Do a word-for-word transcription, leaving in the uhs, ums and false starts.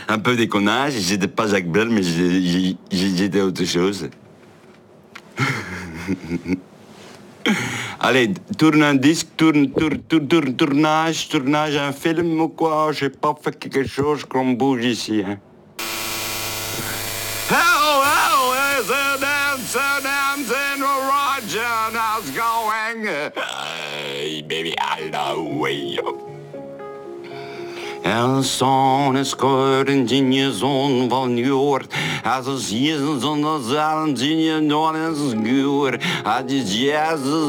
un peu déconnage. J'étais pas Jacques Brel, mais j'ai- j'ai- j'étais autre chose. Allez, tourne un disque, tourne, tourne, tourne, tourne, tournage, tournage, un film ou quoi? J'ai pas fait quelque chose qu'on bouge ici, hein. Hello, hello, is it dancing, dancing, Roger, how's going? Hey, baby, I know way. En zo'n is kort en dinje zon van joort. Als een zon zonder zalen, dinje nooit eens goer. Als je jazz